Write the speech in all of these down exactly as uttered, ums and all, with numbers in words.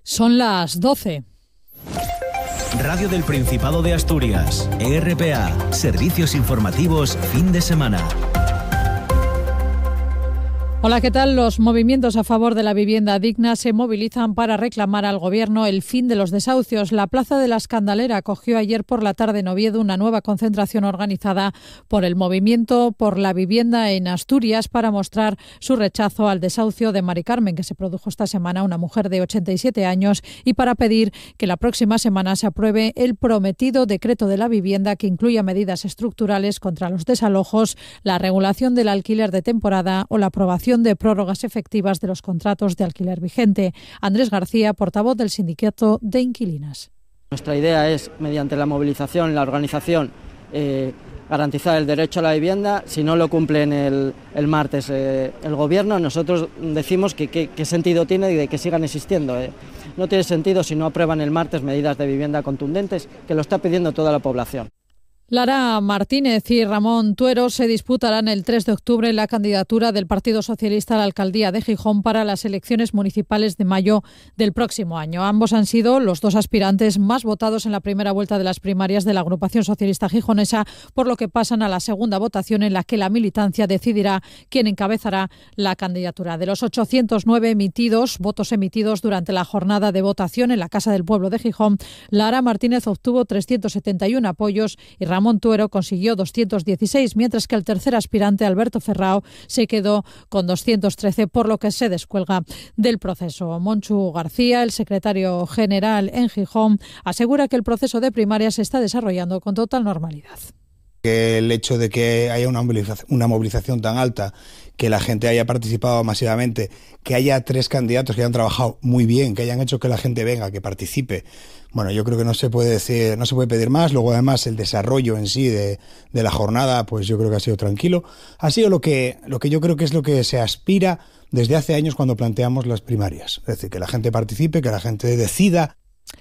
Son las doce. Radio del Principado de Asturias, E R P A, Servicios Informativos, fin de semana. Hola, ¿qué tal? Los movimientos a favor de la vivienda digna se movilizan para reclamar al Gobierno el fin de los desahucios. La Plaza de la Escandalera acogió ayer por la tarde en Oviedo una nueva concentración organizada por el Movimiento por la Vivienda en Asturias para mostrar su rechazo al desahucio de Mari Carmen, que se produjo esta semana, una mujer de ochenta y siete años, y para pedir que la próxima semana se apruebe el prometido decreto de la vivienda que incluya medidas estructurales contra los desalojos, la regulación del alquiler de temporada o la aprobación de prórrogas efectivas de los contratos de alquiler vigente. Andrés García, portavoz del Sindicato de Inquilinas. Nuestra idea es, mediante la movilización, la organización, eh, garantizar el derecho a la vivienda. Si no lo cumplen el, el martes eh, el Gobierno, nosotros decimos que qué sentido tiene de que sigan existiendo. Eh. No tiene sentido si no aprueban el martes medidas de vivienda contundentes, que lo está pidiendo toda la población. Lara Martínez y Ramón Tuero se disputarán el tres de octubre la candidatura del Partido Socialista a la alcaldía de Gijón para las elecciones municipales de mayo del próximo año. Ambos han sido los dos aspirantes más votados en la primera vuelta de las primarias de la agrupación socialista gijonesa, por lo que pasan a la segunda votación en la que la militancia decidirá quién encabezará la candidatura. De los ochocientos nueve emitidos, votos emitidos durante la jornada de votación en la Casa del Pueblo de Gijón, Lara Martínez obtuvo trescientos setenta y uno apoyos y Ramón Ramón Tuero consiguió doscientos dieciséis, mientras que el tercer aspirante, Alberto Ferrao, se quedó con doscientos trece, por lo que se descuelga del proceso. Monchu García, el secretario general en Gijón, asegura que el proceso de primarias se está desarrollando con total normalidad. El hecho de que haya una movilización, una movilización tan alta, que la gente haya participado masivamente, que haya tres candidatos que hayan trabajado muy bien, que hayan hecho que la gente venga, que participe. Bueno, yo creo que no se puede decir, no se puede pedir más. Luego, además, el desarrollo en sí de, de la jornada, pues yo creo que ha sido tranquilo. Ha sido lo que, lo que yo creo que es lo que se aspira desde hace años cuando planteamos las primarias. Es decir, que la gente participe, que la gente decida.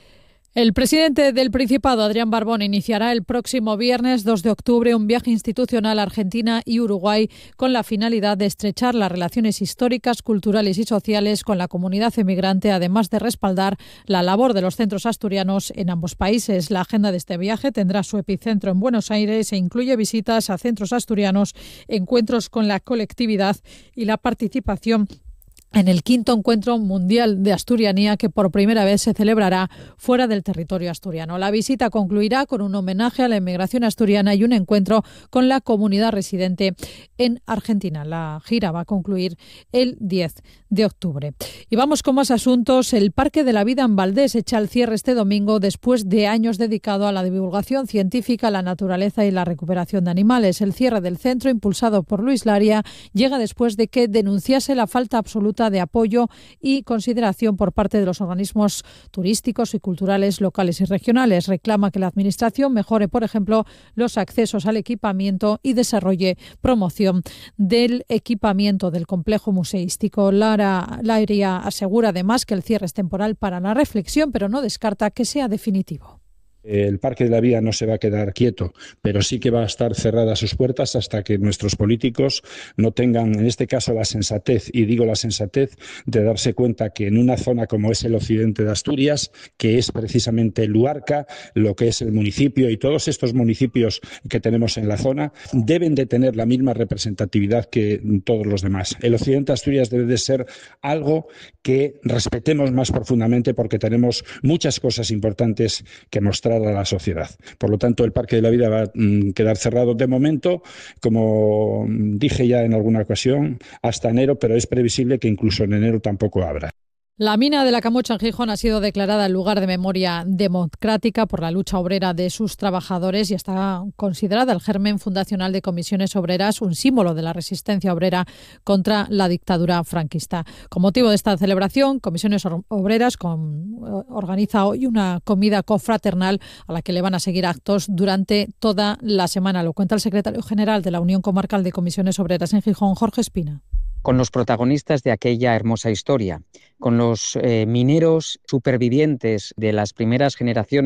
El presidente del Principado, Adrián Barbón, iniciará el próximo viernes dos de octubre un viaje institucional a Argentina y Uruguay con la finalidad de estrechar las relaciones históricas, culturales y sociales con la comunidad emigrante, además de respaldar la labor de los centros asturianos en ambos países. La agenda de este viaje tendrá su epicentro en Buenos Aires e incluye visitas a centros asturianos, encuentros con la colectividad y la participación en el quinto encuentro mundial de asturianía, que por primera vez se celebrará fuera del territorio asturiano. La visita concluirá con un homenaje a la inmigración asturiana y un encuentro con la comunidad residente en Argentina. La gira va a concluir el diez de octubre. Y vamos con más asuntos. El Parque de la Vida en Valdés echa el cierre este domingo después de años dedicado a la divulgación científica, la naturaleza y la recuperación de animales. El cierre del centro, impulsado por Luis Laria, llega después de que denunciase la falta absoluta de apoyo y consideración por parte de los organismos turísticos y culturales locales y regionales. Reclama que la Administración mejore, por ejemplo, los accesos al equipamiento y desarrolle promoción del equipamiento del complejo museístico. Lara Laria asegura además que el cierre es temporal para la reflexión, pero no descarta que sea definitivo. El Parque de la Vida no se va a quedar quieto, pero sí que va a estar cerrada sus puertas hasta que nuestros políticos no tengan, en este caso, la sensatez, y digo la sensatez, de darse cuenta que en una zona como es el occidente de Asturias, que es precisamente Luarca, lo que es el municipio y todos estos municipios que tenemos en la zona, deben de tener la misma representatividad que todos los demás. El occidente de Asturias debe de ser algo que respetemos más profundamente, porque tenemos muchas cosas importantes que mostrar a la sociedad. Por lo tanto, el Parque de la Vida va a quedar cerrado de momento, como dije ya en alguna ocasión, hasta enero, pero es previsible que incluso en enero tampoco abra. La mina de la Camocha en Gijón ha sido declarada lugar de memoria democrática por la lucha obrera de sus trabajadores y está considerada el germen fundacional de Comisiones Obreras, un símbolo de la resistencia obrera contra la dictadura franquista. Con motivo de esta celebración, Comisiones Obreras con, organiza hoy una comida confraternal a la que le van a seguir actos durante toda la semana. Lo cuenta el secretario general de la Unión Comarcal de Comisiones Obreras en Gijón, Jorge Espina. Con los protagonistas de aquella hermosa historia, con los eh, mineros supervivientes de las primeras generaciones